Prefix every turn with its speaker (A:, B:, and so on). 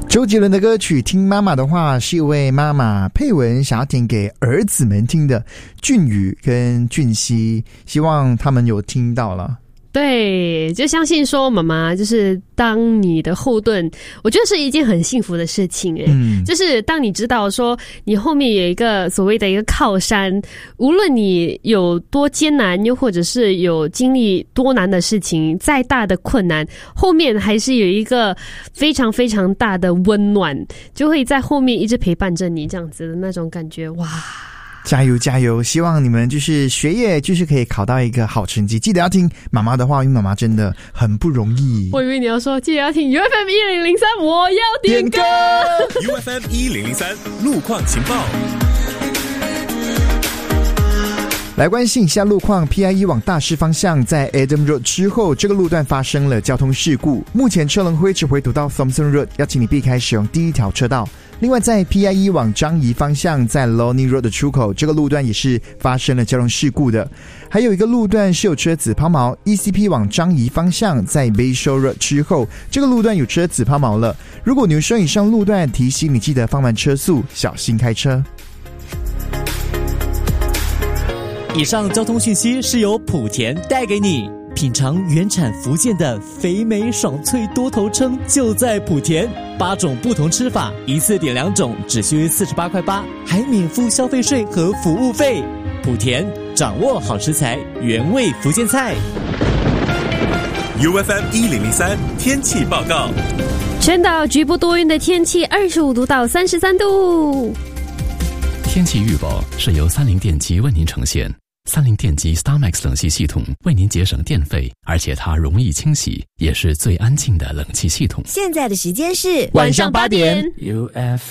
A: 周杰伦的歌曲《听妈妈的话》是一位妈妈佩文想要点给儿子们听的，俊宇跟俊熙，希望他们有听到了。
B: 对，就相信说妈妈就是当你的后盾，我觉得是一件很幸福的事情就是当你知道说你后面有一个所谓的一个靠山，无论你有多艰难，又或者是有经历多难的事情，再大的困难，后面还是有一个非常非常大的温暖，就会在后面一直陪伴着你，这样子的那种感觉，哇！
A: 加油加油！希望你们就是学业就是可以考到一个好成绩，记得要听妈妈的话，因为妈妈真的很不容易。
B: 我以为你要说记得要听 UFM1003， 我要点歌。
C: UFM1003 路况情报。
A: 来关心一下路况 ，PIE 往大师方向在 Adam Road 之后，这个路段发生了交通事故，目前车龙会只回堵到 Thompson Road， 要请你避开使用第一条车道。另外，在 PIE 往樟宜方向，在 Lornie Road 的出口，这个路段也是发生了交通事故的。还有一个路段是有车子抛锚 ，ECP 往樟宜方向，在 Bayshore Road 之后，这个路段有车子抛锚了。如果你有使用以上路段，提醒你记得放慢车速，小心开车。
D: 以上交通讯息是由莆田带给你。品尝原产福建的肥美爽脆多头称就在莆田，8种不同吃法，一次点2种只需48块8，还免付消费税和服务费。莆田掌握好食材，原味福建菜。
C: UFM1003 天气报告。
B: 全岛局部多云的天气，25度到33度。
E: 天气预报是由30电机为您呈现。30电机 StarMax 冷气系统为您节省电费，而且它容易清洗，也是最安静的冷气系统。
F: 现在的时间是
B: 晚上8点。